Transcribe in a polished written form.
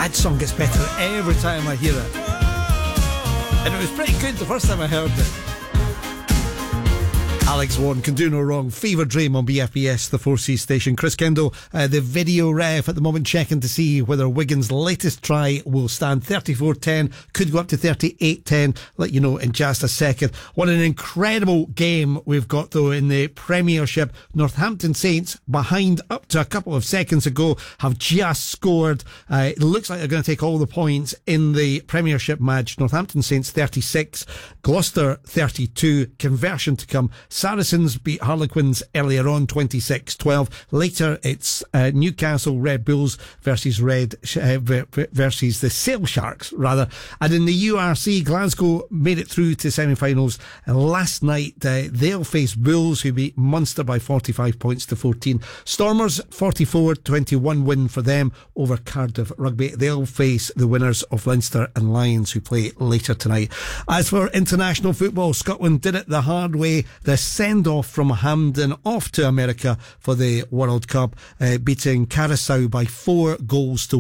That song gets better every time I hear it. And it was pretty good the first time I heard it. Alex Warren, Can Do No Wrong, Fever Dream on BFBS, the 4C station. Chris Kendall, the video ref at the moment, checking to see whether Wigan's latest try will stand. 34-10, could go up to 38-10. Let you know in just a second. What an incredible game we've got, though, in the Premiership. Northampton Saints, behind up to a couple of seconds ago, have just scored. It looks like they're going to take all the points in the Premiership match. Northampton Saints 36, Gloucester 32. Conversion to come. Saracens beat Harlequins earlier on, 26-12. Later, it's Newcastle Red Bulls versus versus the Sale Sharks, rather. And in the URC, Glasgow made it through to semi-finals. Last night, they'll face Bulls, who beat Munster by 45 points to 14. Stormers, 44-21 win for them over Cardiff Rugby. They'll face the winners of Leinster and Lions, who play later tonight. As for international football, Scotland did it the hard way. The send-off from Hampden off to America for the World Cup, beating Curacao by 4 goals to